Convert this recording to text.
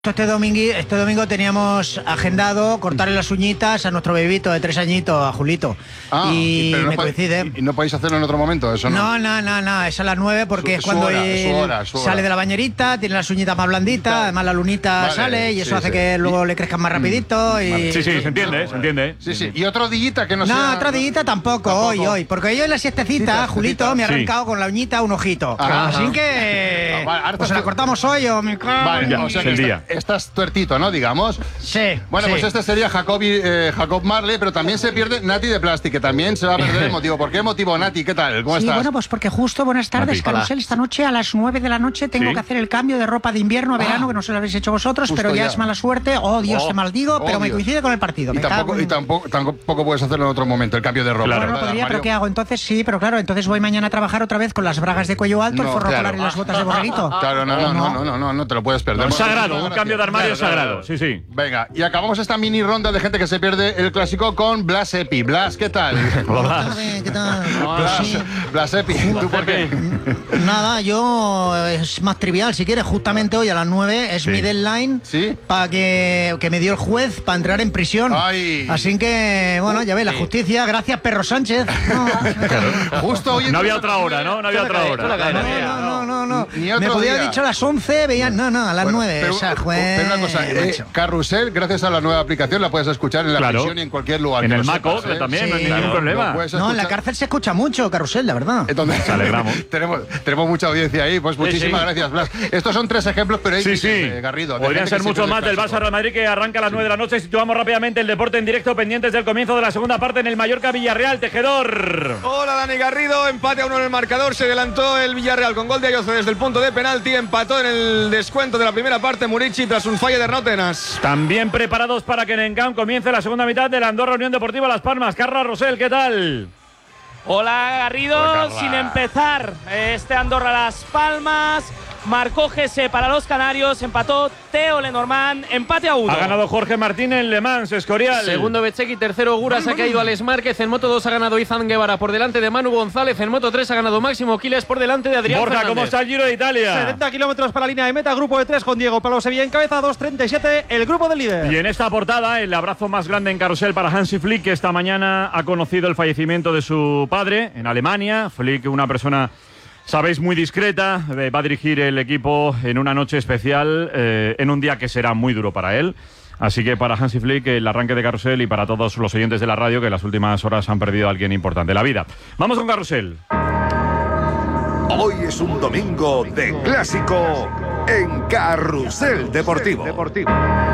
Este domingo teníamos agendado cortarle las uñitas a nuestro bebito de 3 añitos, a Julito. Y pero me coincide. ¿Y no podéis hacerlo en otro momento? Eso no. No, es a las 9 porque es cuando su él hora. sale de la bañerita, tiene las uñitas más blanditas, además la lunita sale y eso hace que luego le crezcan más rapidito. Y... Sí, se entiende. Sí. Y otro dillita que no sea... No, otra dillita tampoco, hoy. Porque yo en la siestecita, Julito, me ha arrancado con la uñita un ojito. Así que... pues se la cortamos hoy o me cago. Vale, o sea que el día. Estás tuertito, ¿no? Digamos. Sí. Bueno, pues este sería Jacob Marley, pero también se pierde Nati de Plastic, que también se va a perder el motivo. ¿Por qué motivo, Nati? ¿Qué tal? ¿Cómo estás? Bueno, pues porque justo, buenas tardes, Nati. Carrusel. Esta noche a las 9 de la noche tengo que hacer el cambio de ropa de invierno a verano, que no se lo habéis hecho vosotros, Justo pero ya ya. es mala suerte. Oh, Dios, te maldigo, pero me Dios. coincide con el partido. Y tampoco puedes hacerlo en otro momento, el cambio de ropa. Claro. Bueno, ¿verdad, podría, Mario? pero ¿qué hago? Entonces sí, pero claro, entonces voy mañana a trabajar otra vez con las bragas de cuello alto, el No, forro claro. polar y las botas de borreguito. Claro, no te lo puedes perder. Es Bueno, sagrado, un gracias. cambio de armario Claro. sagrado. Sí. Venga, y acabamos esta mini ronda de gente que se pierde el clásico con Blas Epi. Blas, ¿qué tal? Hola. ¿Qué tal? Blas Epi, ¿tú por qué? Nada, yo es más trivial, si quieres, justamente hoy a las 9 es mi deadline ¿Sí? para que me dio el juez para entrar en prisión. Ay. Así que, bueno, ya ves, la justicia, gracias Perro Sánchez. Justo hoy... No había otra hora, ¿no? No había otra hora. No. Ni otro Me podía haber día. dicho a las 11, veían, no, a las 9. Pero, O sea, juez, pero una cosa, macho. Carrusel, gracias a la nueva aplicación, la puedes escuchar en la Claro. prisión y en cualquier lugar. En que el lo Maco sepas, también, no hay Sí. ningún Claro, problema. lo puedes No, en la escuchar. cárcel se escucha mucho, Carrusel, la verdad. Entonces, Nos alegramos. tenemos mucha audiencia ahí, pues muchísimas gracias, Blas. Estos son 3 ejemplos, pero hay Garrido. de Podrían gente ser que se muchos pierde más el del clásico. Barça Real Madrid, que arranca a las 9 de la noche. Situamos rápidamente el deporte en directo, pendientes del comienzo de la segunda parte en el Mallorca Villarreal. Tejedor. Hola Dani Garrido, empate a 1 en el marcador, se adelantó el Villarreal con gol de Ayoce desde el punto de penalti, empató en el descuento de la primera parte Murici tras un fallo de Rótenas. También preparados para que en Encamp comience la segunda mitad de la Andorra Unión Deportiva Las Palmas. Carla Rosell, ¿qué tal? Hola Garrido, Carla. sin empezar este Andorra Las Palmas, marcó Gese para los canarios, empató Teo Lenormand, empate a 1. Ha ganado Jorge Martín en Le Mans, Escorial. Segundo Bezzecchi, tercero Guras, ha caído Alex Márquez. En Moto 2 ha ganado Izan Guevara por delante de Manu González. En Moto 3 ha ganado Máximo Quiles por delante de Adrián Borja, Fernández. ¿cómo está el Giro de Italia? 70 kilómetros para la línea de meta, grupo de 3 con Diego Pablo Sevilla encabezados, 37 el grupo del líder. Y en esta portada, el abrazo más grande en carrusel para Hansi Flick, que esta mañana ha conocido el fallecimiento de su padre en Alemania. Flick, una persona, sabéis, muy discreta, va a dirigir el equipo en una noche especial, en un día que será muy duro para él. Así que para Hansi Flick, el arranque de carrusel, y para todos los oyentes de la radio que en las últimas horas han perdido a alguien importante en la vida. Vamos con carrusel. Hoy es un domingo de clásico en Carrusel Deportivo.